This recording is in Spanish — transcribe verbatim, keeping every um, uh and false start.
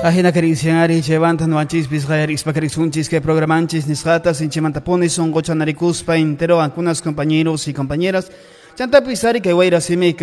Ajena cariciari llevanta no anchis bisgayaris pacarixunchis que programanchis nisgatas en chimantapones son gochanaricuspa entero algunos compañeros y compañeras chanta pisari que guaira simi